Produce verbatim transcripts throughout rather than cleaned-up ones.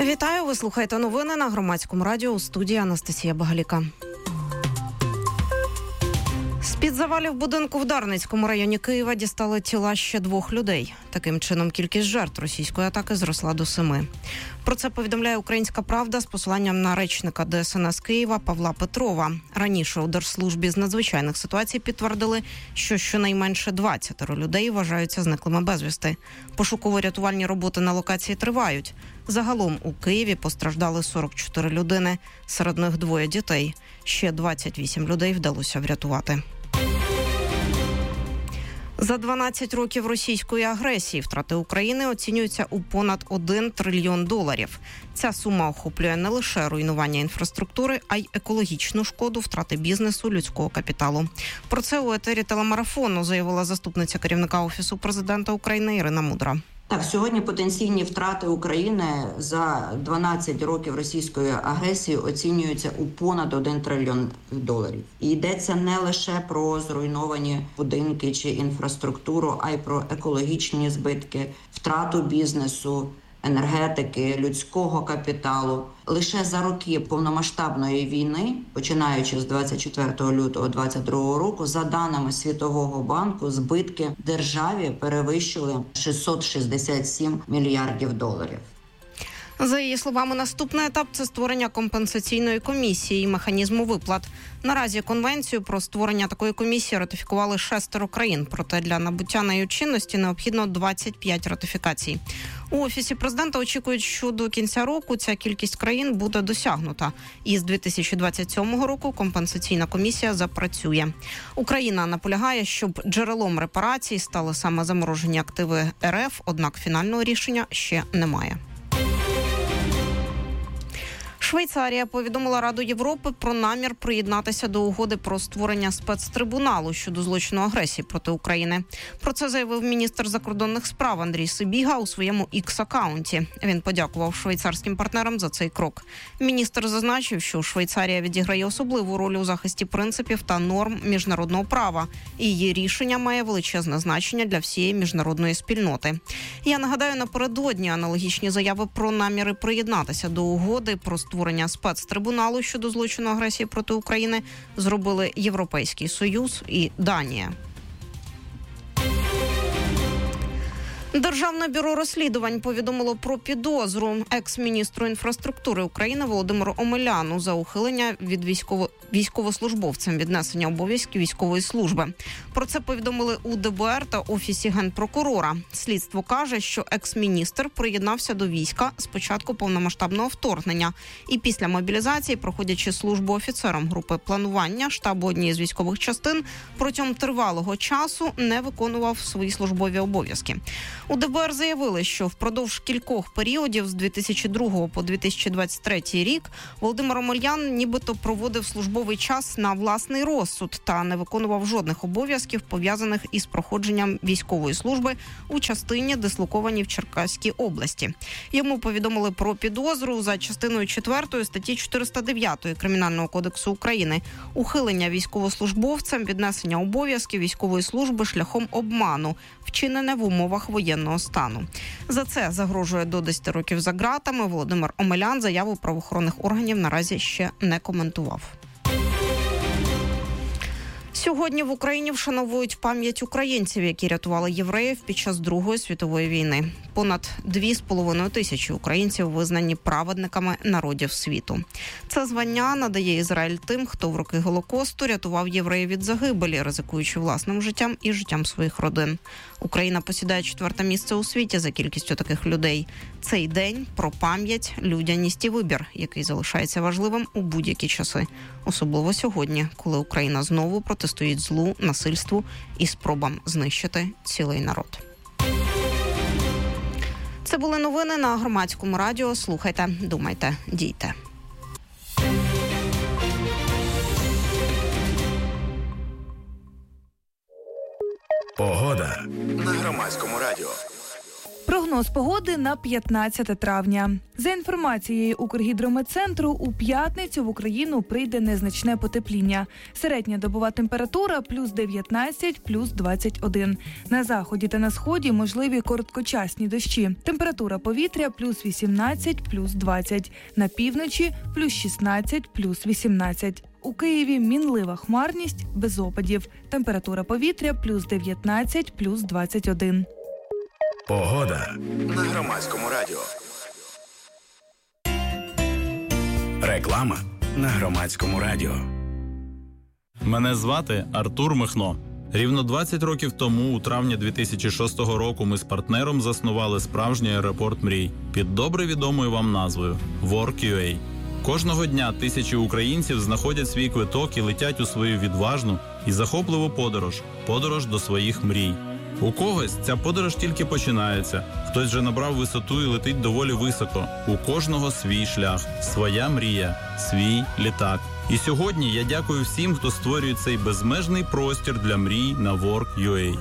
Вітаю, ви слухаєте новини на Громадському радіо, у студії Анастасія Багаліка. З-під завалів будинку в Дарницькому районі Києва дістали тіла ще двох людей. Таким чином, кількість жертв російської атаки зросла до семи. Про це повідомляє «Українська правда» з посиланням на речника Де Ес Ен Ес Києва Павла Петрова. Раніше у Держслужбі з надзвичайних ситуацій підтвердили, що щонайменше двадцять людей вважаються зниклими безвісти. Пошуково-рятувальні роботи на локації тривають. Загалом у Києві постраждали сорок чотири людини, серед них двоє дітей. Ще двадцять вісім людей вдалося врятувати. За дванадцять років російської агресії втрати України оцінюються у понад один трильйон доларів. Ця сума охоплює не лише руйнування інфраструктури, а й екологічну шкоду, втрати бізнесу, людського капіталу. Про це у етері телемарафону заявила заступниця керівника Офісу президента України Ірина Мудра. Так, сьогодні потенційні втрати України за дванадцять років російської агресії оцінюються у понад один трильйон доларів. І йдеться не лише про зруйновані будинки чи інфраструктуру, а й про екологічні збитки, втрату бізнесу, енергетики, людського капіталу. Лише за роки повномасштабної війни, починаючи з двадцять четвертого лютого двадцять другого року, за даними Світового банку, збитки державі перевищили шістсот шістдесят сім мільярдів доларів. За її словами, наступний етап – це створення компенсаційної комісії і механізму виплат. Наразі конвенцію про створення такої комісії ратифікували шестеро країн, проте для набуття нею чинності необхідно двадцять п'ять ратифікацій. У Офісі президента очікують, що до кінця року ця кількість країн буде досягнута. І з дві тисячі двадцять сьомого року компенсаційна комісія запрацює. Україна наполягає, щоб джерелом репарацій стали саме заморожені активи Ер Еф, однак фінального рішення ще немає. Швейцарія повідомила Раду Європи про намір приєднатися до угоди про створення спецтрибуналу щодо злочину агресії проти України. Про це заявив міністр закордонних справ Андрій Сибіга у своєму ікс-акаунті. Він подякував швейцарським партнерам за цей крок. Міністр зазначив, що Швейцарія відіграє особливу роль у захисті принципів та норм міжнародного права. І її рішення має величезне значення для всієї міжнародної спільноти. Я нагадаю, напередодні аналогічні заяви про наміри приєднатися до угоди про створення Створення спецтрибуналу щодо злочину агресії проти України зробили Європейський Союз і Данія. Державне бюро розслідувань повідомило про підозру екс-міністру інфраструктури України Володимиру Омеляну за ухилення від військово... військовослужбовцям від несення обов'язків військової служби. Про це повідомили у Де Бе Ер та Офісі Генпрокурора. Слідство каже, що екс-міністр приєднався до війська з початку повномасштабного вторгнення і після мобілізації, проходячи службу офіцером групи планування штабу однієї з військових частин, протягом тривалого часу не виконував свої службові обов'язки. У Де Бе Ер заявили, що впродовж кількох періодів з дві тисячі другого по дві тисячі двадцять третій рік Володимир Омелян нібито проводив службовий час на власний розсуд та не виконував жодних обов'язків, пов'язаних із проходженням військової служби у частині, дислокованій в Черкаській області. Йому повідомили про підозру за частиною четвертої статті чотириста дев'ятої Кримінального кодексу України – ухилення військовослужбовцям від несення обов'язків військової служби шляхом обману, вчинене в умовах воєнного стану. За це загрожує до десяти років за ґратами. Володимир Омелян заяву правоохоронних органів наразі ще не коментував. Сьогодні в Україні вшановують пам'ять українців, які рятували євреїв під час Другої світової війни. Понад дві з половиною тисячі українців визнані праведниками народів світу. Це звання надає Ізраїль тим, хто в роки Голокосту рятував євреїв від загибелі, ризикуючи власним життям і життям своїх родин. Україна посідає четверте місце у світі за кількістю таких людей. Цей день про пам'ять, людяність і вибір, який залишається важливим у будь-які часи. Особливо сьогодні, коли Україна знову протистоїть злу, насильству і спробам знищити цілий народ. Це були новини на Громадському радіо. Слухайте, думайте, дійте. Погода на Громадському радіо. Прогноз Прогноз погоди на п'ятнадцяте травня. За інформацією Укргідрометцентру, у п'ятницю в Україну прийде незначне потепління. Середня добова температура – плюс дев'ятнадцять, плюс двадцять один. На заході та на сході можливі короткочасні дощі. Температура повітря – плюс вісімнадцять, плюс двадцять. На півночі – плюс шістнадцять, плюс вісімнадцять. У Києві мінлива хмарність, без опадів. Температура повітря – плюс дев'ятнадцять, плюс двадцять один. Погода на Громадському радіо. Реклама на Громадському радіо. Мене звати Артур Михно. Рівно двадцять років тому, у травні дві тисячі шостого року, ми з партнером заснували справжній аеропорт мрій під добре відомою вам назвою WorkUA. Кожного дня тисячі українців знаходять свій квиток і летять у свою відважну і захопливу подорож – подорож до своїх мрій. У когось ця подорож тільки починається, хтось вже набрав висоту і летить доволі високо. У кожного свій шлях, своя мрія, свій літак. І сьогодні я дякую всім, хто створює цей безмежний простір для мрій на WorkUA.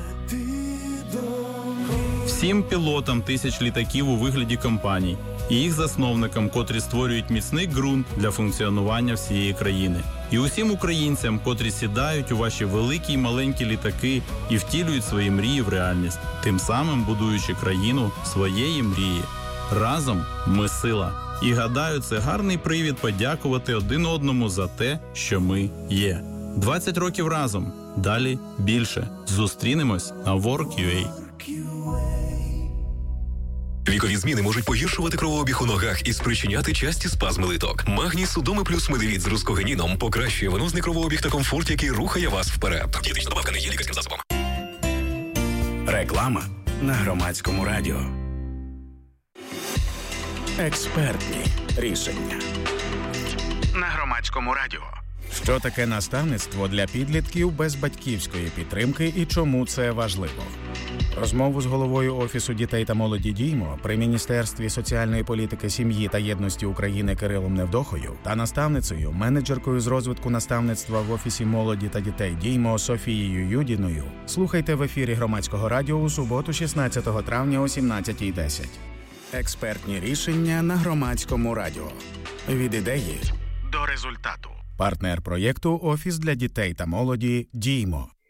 Всім пілотам тисяч літаків у вигляді компаній і їх засновникам, котрі створюють міцний ґрунт для функціонування всієї країни. І усім українцям, котрі сідають у ваші великі й маленькі літаки і втілюють свої мрії в реальність, тим самим будуючи країну своєї мрії. Разом ми сила. І гадаю, це гарний привід подякувати один одному за те, що ми є. двадцять років разом. Далі більше. Зустрінемось на WorkUA. Вікові зміни можуть погіршувати кровообіг у ногах і спричиняти часті спазми литок. Магній Судоми плюс Медевіт з рускогеніном покращує венозний кровообіг та комфорт, який рухає вас вперед. Дієтична добавка не є лікарським засобом. Реклама на Громадському радіо. Експертні рішення на Громадському радіо. Що таке наставництво для підлітків без батьківської підтримки і чому це важливо? Розмову з головою Офісу дітей та молоді «Діймо» при Міністерстві соціальної політики, сім'ї та єдності України Кирилом Невдохою та наставницею, менеджеркою з розвитку наставництва в Офісі молоді та дітей «Діймо» Софією Юдіною слухайте в ефірі Громадського радіо у суботу, шістнадцятого травня о сімнадцятій десять. Експертні рішення на Громадському радіо. Від ідеї до результату. Партнер проєкту «Офіс для дітей та молоді» «Діймо».